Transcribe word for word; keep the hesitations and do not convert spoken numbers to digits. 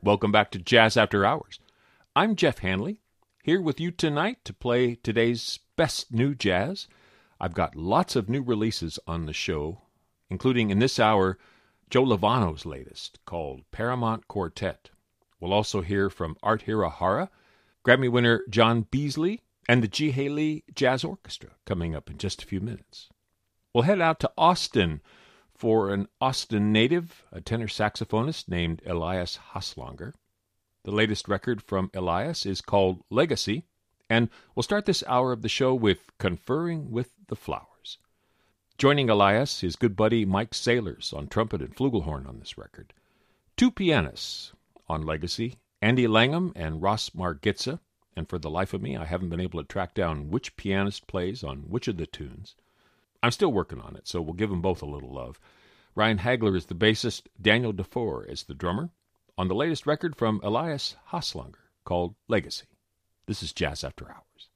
Welcome back to Jazz After Hours. I'm Jeff Hanley, here with you tonight to play today's best new jazz. I've got lots of new releases on the show, including in this hour, Joe Lovano's latest, called Paramount Quartet. We'll also hear from Art Hirahara, Grammy winner John Beasley, and the G. Haley Jazz Orchestra coming up in just a few minutes. We'll head out to Austin for an Austin native, a tenor saxophonist named Elias Haslonger. The latest record from Elias is called Legacy, and we'll start this hour of the show with Conferring with the Flowers. Joining Elias, his good buddy Mike Saylors on trumpet and flugelhorn on this record. Two pianists on Legacy, Andy Langham and Ross Margitza, and for the life of me, I haven't been able to track down which pianist plays on which of the tunes. I'm still working on it, so we'll give them both a little love. Ryan Hagler is the bassist, Daniel DeFore is the drummer, on the latest record from Elias Haslonger called Legacy. This is Jazz After Hours.